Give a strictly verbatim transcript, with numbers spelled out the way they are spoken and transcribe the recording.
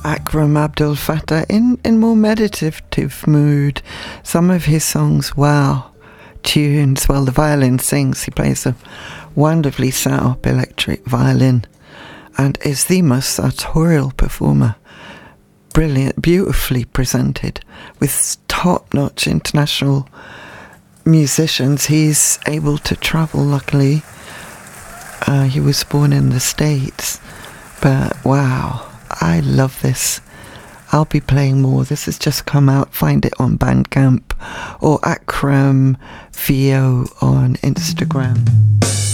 Akram Abdul Fattah in, in more meditative mood. Some of his songs, wow, tunes. Well, the violin sings. He plays a wonderfully set up electric violin and is the most sartorial performer. Brilliant, beautifully presented with top-notch international musicians. He's able to travel, luckily. Uh, he was born in the States, but wow, I love this. I'll be playing more. This has just come out. Find it on Bandcamp or Akram Vio on Instagram.